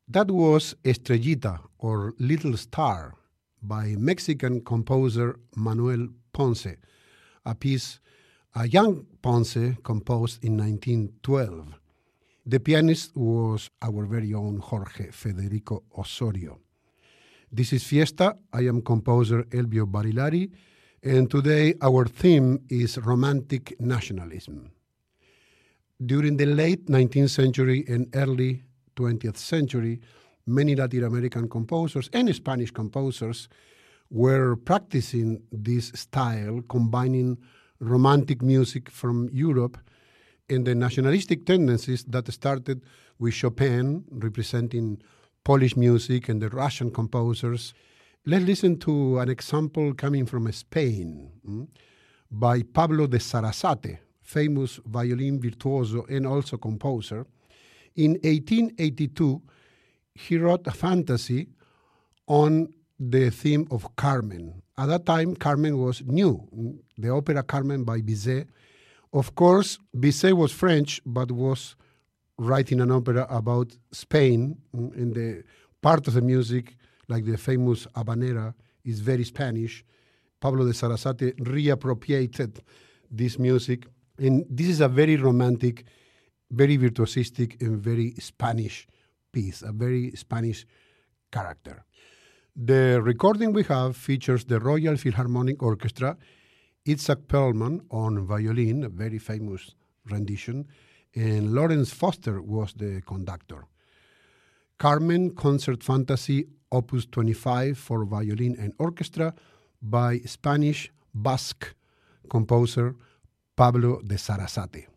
That was Estrellita, or Little Star, by Mexican composer Manuel Ponce, a young Ponce composed in 1912. The pianist was our very own Jorge Federico Osorio. This is Fiesta. I am composer Elvio Barilari, and today our theme is romantic nationalism. During the late 19th century and early 20th century, many Latin American composers and Spanish composers were practicing this style, combining romantic music from Europe and the nationalistic tendencies that started with Chopin representing Polish music and the Russian composers. Let's listen to an example coming from Spain by Pablo de Sarasate, famous violin virtuoso and also composer. In 1882, he wrote a fantasy on the theme of Carmen. At that time, Carmen was new, the opera Carmen by Bizet. Of course, Bizet was French, but was writing an opera about Spain, and the part of the music, like the famous Habanera, is very Spanish. Pablo de Sarasate reappropriated this music, and this is a very romantic, very virtuosistic, and very Spanish piece, a very Spanish character. The recording we have features the Royal Philharmonic Orchestra, Itzhak Perlman on violin, a very famous rendition, and Lawrence Foster was the conductor. Carmen Concert Fantasy, Opus 25 for violin and orchestra by Spanish Basque composer Pablo de Sarasate.